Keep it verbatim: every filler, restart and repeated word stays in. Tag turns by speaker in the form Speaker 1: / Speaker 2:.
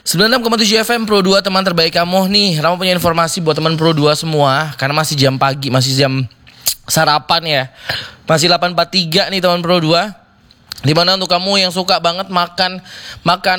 Speaker 1: sembilan puluh enam koma tujuh F M Pro dua, teman terbaik kamu nih. Rama punya informasi buat teman Pro dua semua, karena masih jam pagi, masih jam sarapan ya. Masih delapan empat puluh tiga nih teman Pro dua. Dimana untuk kamu yang suka banget makan makan